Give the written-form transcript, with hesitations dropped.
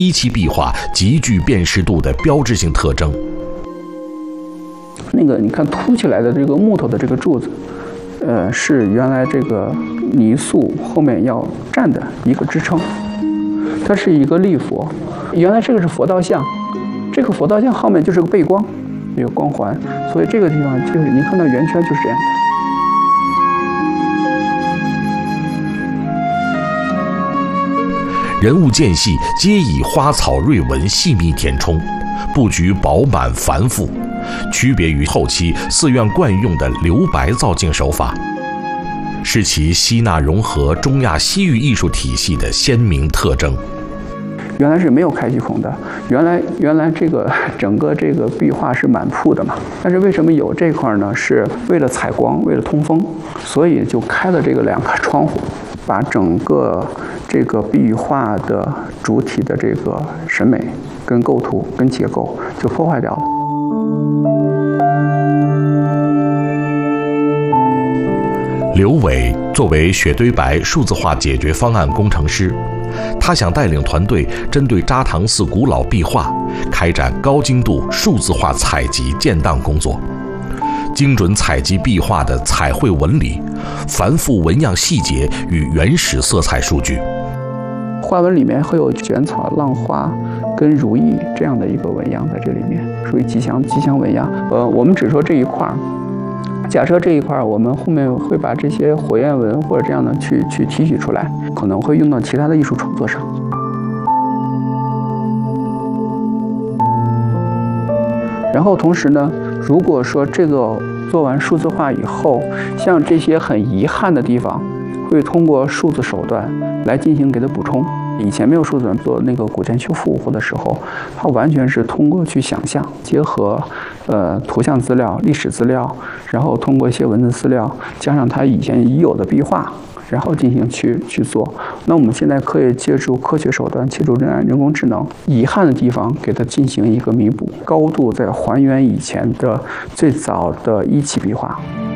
一期壁画极具辨识度的标志性特征。 那个你看凸起来的这个木头的这个柱子，是原来这个泥塑后面要站的一个支撑，它是一个立佛。原来这个是佛道像，这个佛道像后面就是个背光，一个光环，所以这个地方就是您看到圆圈就是这样的。 人物间隙皆以花草瑞纹细密填充，布局饱满繁复，区别于后期寺院惯用的留白造境手法，是其吸纳融合中亚西域艺术体系的鲜明特征。 原来是没有开虚孔的，原来这个整个这个壁画是满铺的嘛，但是为什么有这块呢？是为了采光，为了通风，所以就开了这个2个窗户，把整个这个壁画的主体的这个审美、跟构图、跟结构就破坏掉了。 刘伟作为雪堆白数字化解决方案工程师，他想带领团队针对扎塘寺古老壁画开展高精度数字化采集建档工作，精准采集壁画的彩绘纹理、繁复纹样细节与原始色彩数据。 画纹里面会有卷草、浪花跟如意这样的一个纹样在这里面，属于吉祥纹样。我们只说这一块儿。假设这一块我们后面会把这些火焰纹或者这样的去提取出来，可能会用到其他的艺术创作上。然后同时呢，如果说这个做完数字化以后，像这些很遗憾的地方，会通过数字手段来进行给它补充。以前没有数字人做那个古建修复的时候，它完全是通过去想象，结合图像资料、历史资料，然后通过一些文字资料，加上它以前已有的壁画，然后进行去做。那我们现在可以借助科学手段，借助人工智能，遗憾的地方给它进行一个弥补，高度在还原以前的最早的一期壁画。